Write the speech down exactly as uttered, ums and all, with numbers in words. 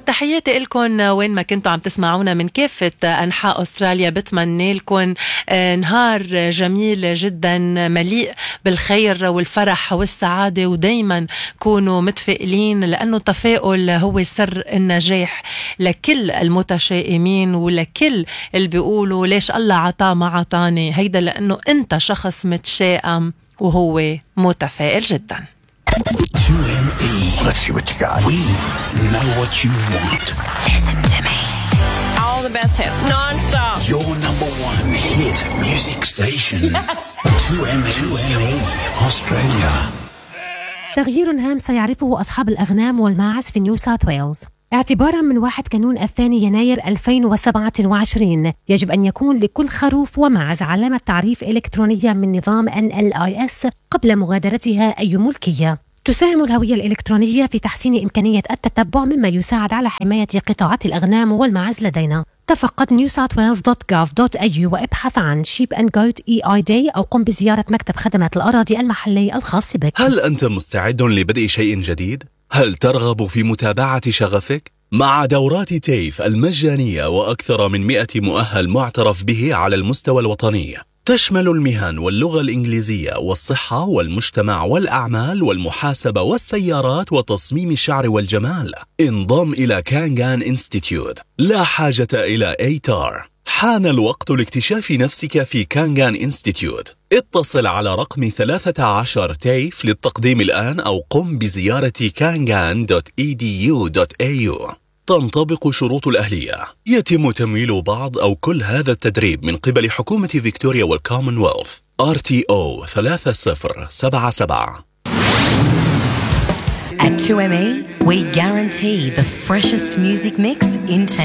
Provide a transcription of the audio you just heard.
تحياتي لكم وين ما كنتوا عم تسمعونا من كافة أنحاء أستراليا. بتمنى لكم نهار جميل جدا مليء بالخير والفرح والسعادة، ودايما كونوا متفائلين لأنه التفاؤل هو سر النجاح لكل المتشائمين ولكل اللي بيقولوا ليش الله عطا ما عطاني. هيدا لأنه أنت شخص متشائم وهو متفائل جدا. two M E. Let's see what you got. We know what you want. Listen to me. All the best hits, non-stop. Your number one hit music station. Yes. two M E. two M E. Australia. تغيير هام سيعرفه أصحاب الأغنام والماعز في نيو ساوث ويلز. اعتباراً من واحد كانون الثاني يناير ألفين وسبعة وعشرين يجب أن يكون لكل خروف وماعز علامة تعريف إلكترونية من نظام إن إل آي إس قبل مغادرتها أي ملكية. تساهم الهوية الإلكترونية في تحسين إمكانية التتبع، مما يساعد على حماية قطاعات الأغنام والماعز لدينا. تفقد نيو ساوث ويلز دوت جوف دوت إيه يو وابحث عن Sheep and Goat إي آي Day أو قم بزيارة مكتب خدمات الأراضي المحلي الخاص بك. هل أنت مستعد لبدء شيء جديد؟ هل ترغب في متابعة شغفك؟ مع دورات تيف المجانية وأكثر من مئة مؤهل معترف به على المستوى الوطني، تشمل المهن واللغة الإنجليزية والصحة والمجتمع والأعمال والمحاسبة والسيارات وتصميم الشعر والجمال. انضم إلى كانغان إنستيتيوت، لا حاجة إلى إيتار. حان الوقت لاكتشاف نفسك في كانغان إنستيتيوت. اتصل على رقم ثلاثة عشر تيف للتقديم الآن أو قم بزيارة كانغان دوت إي دي يو دوت إيه يو. تنطبق شروط الأهلية. يتم تمويل بعض أو كل هذا التدريب من قبل حكومة فيكتوريا والكومنولث. آر تي أو ثلاثة صفر سبعة سبعة. At two M E, we guarantee the freshest music mix in town.